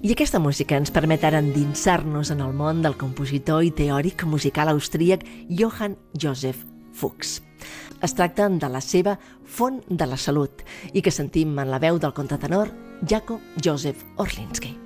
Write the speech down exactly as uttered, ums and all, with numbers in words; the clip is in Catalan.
I aquesta música ens permet ara endinsar-nos en el món del compositor i teòric musical austríac Johann Joseph Fuchs. Es tracta de la seva Font de la Salut i que sentim en la veu del contratenor Jakob Joseph Orlinski.